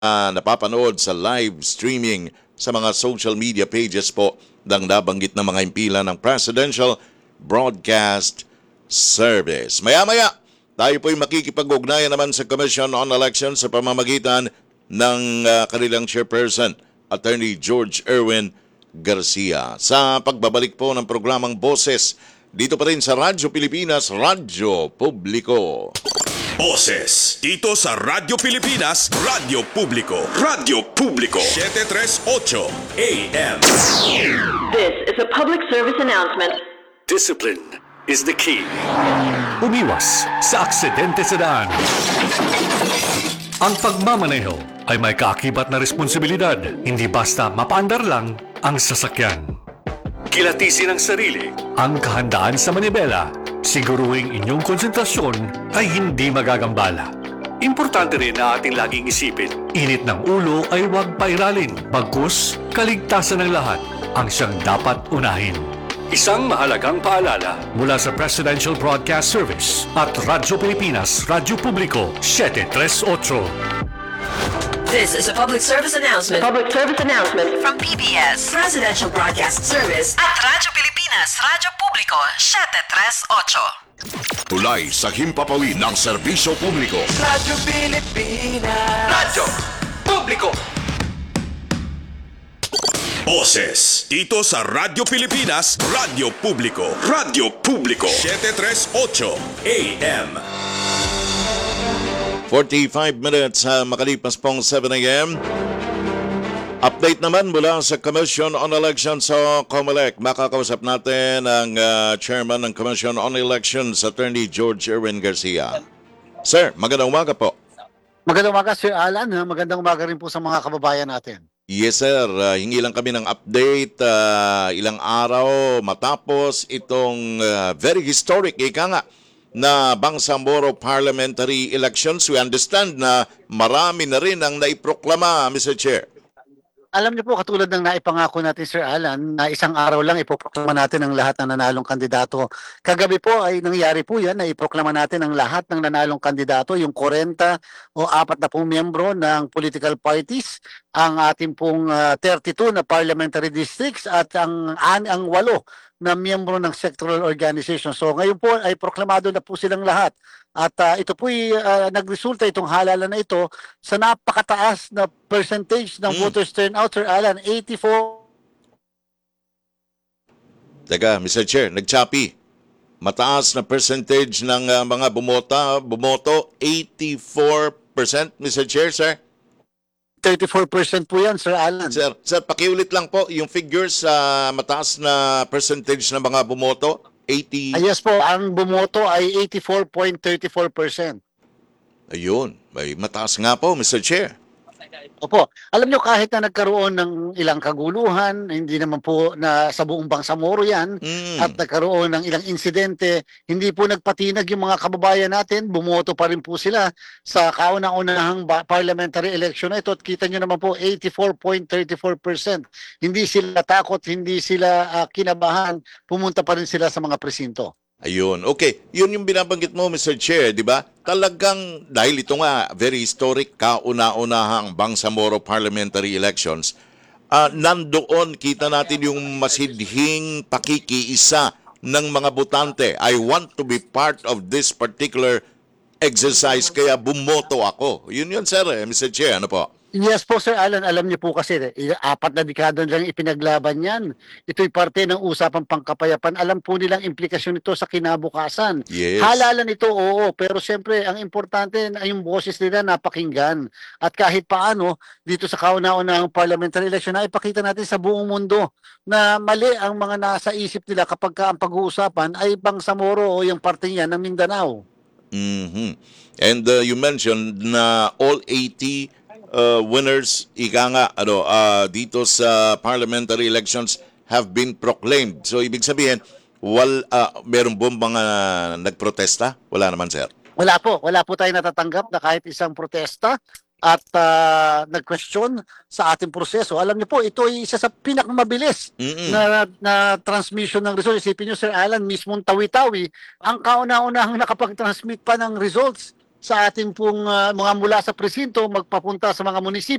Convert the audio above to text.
napapanood sa live streaming sa mga social media pages po ng nabanggit na mga impila ng Presidential Broadcast Service. Maya-maya, tayo po'y makikipag-ugnayan naman sa Commission on Elections sa pamamagitan ng kanilang chairperson, Attorney George Erwin Garcia. Sa pagbabalik po ng programang Boses, dito pa rin sa Radyo Pilipinas, Radyo Publiko. Boses dito sa Radyo Pilipinas, Radyo Publiko. Radyo Publiko 738 AM. This is a public service announcement. Discipline is the key. Umiwas sa aksidente sa daan. Ang pagmamaneho ay may kaakibat na responsibilidad, hindi basta mapaandar lang ang sasakyan. Kilatisin ang sarili, ang kahandaan sa manibela, siguruhing inyong konsentrasyon ay hindi magagambala. Importante rin na ating laging isipin, init ng ulo ay huwag pairalin, bagkus kaligtasan ng lahat ang siyang dapat unahin. Isang mahalagang paalala mula sa Presidential Broadcast Service at Radyo Pilipinas, Radyo Publiko 738. This is a public service announcement Public service announcement. from PBS, Presidential Broadcast Service at Radyo Pilipinas, Radyo Publiko 738. Tulay sa himpapawid ng serbisyo publiko. Radyo Pilipinas. Radyo Publiko. Boses dito sa Radyo Pilipinas, Radyo Publiko. Radyo Publiko 738 AM. 45 minutes makalipas pong 7 a.m. Update naman mula sa Commission on Elections sa COMELEC. Makakausap natin ang Chairman ng Commission on Elections, Attorney George Erwin Garcia. Sir, magandang umaga po. Magandang umaga, Sir Alan. Magandang umaga rin po sa mga kababayan natin. Yes sir, hingi lang kami ng update ilang araw matapos itong very historic, ika nga, na Bangsamoro parliamentary elections. We understand na marami na rin ang naiproklama, Mr. Chair. Alam niyo po, katulad ng naipangako natin, Sir Alan, na isang araw lang ipoproklama natin ang lahat ng nanalong kandidato. Kagabi po ay nangyari po yan na iproklama natin ang lahat ng nanalong kandidato, yung 40 o 40 miyembro ng political parties, ang ating pong 32 na parliamentary districts at ang 8 na miyembro ng sectoral organization. So ngayon po ay proklamado na po silang lahat. At ito po'y nagresulta itong halalan na ito sa napakataas na percentage ng voters turnout, Sir Alan, 84. Teka, Mr. Chair, nag-choppy. Mataas na percentage ng mga bumoto, 84%, Mr. Chair, sir. 34% po yan, Sir Alan. Sir, pakiulit lang po yung figures sa mataas na percentage ng mga bumoto, 80. Yes po, ang bumoto ay 84.34%. Ayun, may mataas nga po, Mr. Chair. Opo. Alam nyo, kahit na nagkaroon ng ilang kaguluhan, hindi naman po na sa buong Bangsamoro yan, at nagkaroon ng ilang insidente, hindi po nagpatinag yung mga kababayan natin, bumoto pa rin po sila sa kauna-unahang parliamentary election na ito. At kita nyo naman po, 84.34%. Hindi sila takot, hindi sila kinabahan, pumunta pa rin sila sa mga presinto. Ayun, okay. Yun yung binabanggit mo, Mr. Chair, di ba? Talagang, dahil ito nga, very historic, kauna-unahang Bangsamoro parliamentary elections, nandoon kita natin yung masidhing pakikiisa ng mga botante. I want to be part of this particular exercise, kaya bumoto ako. Yun, sir, Mr. Chair, ano po? Yes po, Sir Alan, alam niyo po kasi 4 na dekada lang ipinaglaban yan. Ito'y parte ng usapang pangkapayapaan. Alam po nilang implikasyon nito sa kinabukasan. Yes. Halalan ito, oo, pero siyempre ang importante na yung boses nila napakinggan. At kahit paano, dito sa kauna-unahang parliamentary election, na ipakita natin sa buong mundo na mali ang mga nasa isip nila kapag ang pag-uusapan ay Bangsamoro o yung parte niya ng Mindanao. And you mentioned na all 80 winners, ika nga, dito sa parliamentary elections have been proclaimed. So, ibig sabihin, meron bang mga nagprotesta? Wala naman, sir. Wala po tayo natatanggap na kahit isang protesta at nag-question sa ating proseso. Alam niyo po, ito ay isa sa pinakamabilis na transmission ng results. Isipin niyo, Sir Alan, mismong Tawi-Tawi, ang kauna-unahang nakapag-transmit pa ng results sa ating pong mga mula sa presinto magpapunta sa mga munisipyo